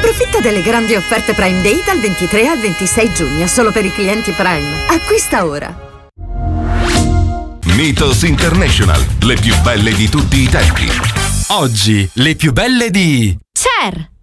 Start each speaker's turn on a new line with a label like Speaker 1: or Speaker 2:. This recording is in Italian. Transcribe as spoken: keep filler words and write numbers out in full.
Speaker 1: Approfitta delle grandi offerte Prime Day dal ventitré al ventisei giugno, solo per i clienti Prime. Acquista ora.
Speaker 2: Mythos International, le più belle di tutti i tempi.
Speaker 3: Oggi, le più belle di
Speaker 4: Cher.